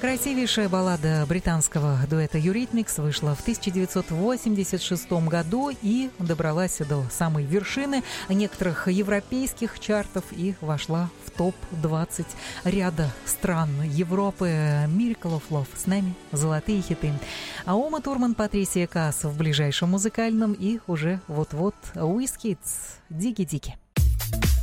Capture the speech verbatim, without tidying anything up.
Красивейшая баллада британского дуэта Eurythmics вышла в тысяча девятьсот восемьдесят шестом году и добралась до самой вершины некоторых европейских чартов и вошла в топ двадцать ряда стран Европы. Miracle of Love с нами, золотые хиты. А Ума Турман, Патрисия Каас в ближайшем музыкальном и уже вот-вот Уизкидс, Диги-Диги.